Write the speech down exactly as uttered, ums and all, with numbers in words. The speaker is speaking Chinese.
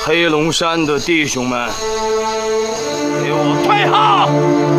黑龙山的弟兄们，给我退后！